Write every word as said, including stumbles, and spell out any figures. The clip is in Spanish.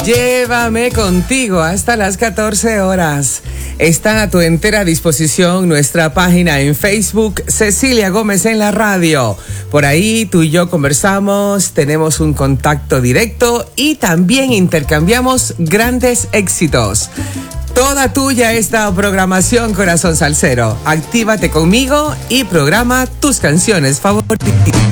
Llévame contigo hasta las catorce horas. Está a tu entera disposición nuestra página en Facebook, Cecilia Gómez en la radio. Por ahí tú y yo conversamos, tenemos un contacto directo y también intercambiamos grandes éxitos. Toda tuya esta programación, corazón salsero. Actívate conmigo y programa tus canciones favoritas.